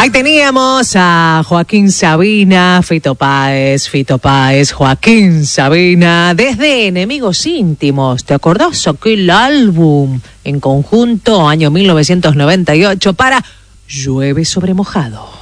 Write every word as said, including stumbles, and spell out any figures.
Ahí teníamos a Joaquín Sabina, Fito Páez, Fito Páez, Joaquín Sabina, desde Enemigos Íntimos. ¿Te acordás aquel álbum en conjunto, año mil novecientos noventa y ocho, para Llueve sobre Mojado?